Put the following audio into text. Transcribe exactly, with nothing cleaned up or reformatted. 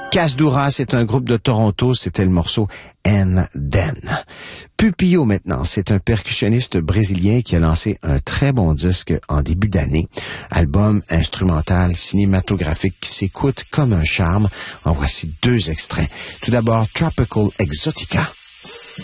Casdura, c'est un groupe de Toronto, c'était le morceau And Then. Pupillo maintenant, c'est un percussionniste brésilien qui a lancé un très bon disque en début d'année. Album instrumental cinématographique qui s'écoute comme un charme. En voici deux extraits. Tout d'abord, Tropical Exotica.